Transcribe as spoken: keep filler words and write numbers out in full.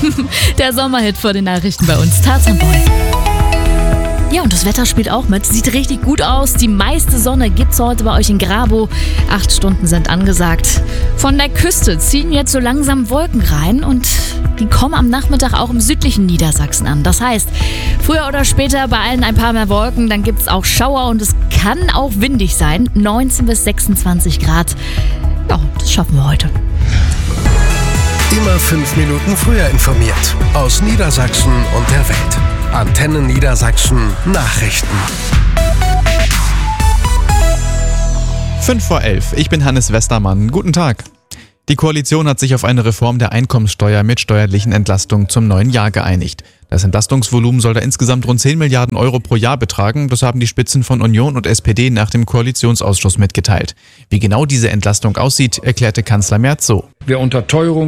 Der Sommerhit vor den Nachrichten bei uns, Tarzan Boy. Ja, und das Wetter spielt auch mit. Sieht richtig gut aus. Die meiste Sonne gibt's heute bei euch in Grabow. Acht Stunden sind angesagt. Von der Küste ziehen jetzt so langsam Wolken rein und die kommen am Nachmittag auch im südlichen Niedersachsen an. Das heißt, früher oder später bei allen ein paar mehr Wolken, dann gibt's auch Schauer und es kann auch windig sein. neunzehn bis sechsundzwanzig Grad. Ja, das schaffen wir heute. Immer fünf Minuten früher informiert. Aus Niedersachsen und der Welt. Antenne Niedersachsen Nachrichten. fünf vor elf. Ich bin Hannes Westermann. Guten Tag. Die Koalition hat sich auf eine Reform der Einkommenssteuer mit steuerlichen Entlastungen zum neuen Jahr geeinigt. Das Entlastungsvolumen soll da insgesamt rund zehn Milliarden Euro pro Jahr betragen. Das haben die Spitzen von Union und S P D nach dem Koalitionsausschuss mitgeteilt. Wie genau diese Entlastung aussieht, erklärte Kanzler Merz so. Wer unter Teuerung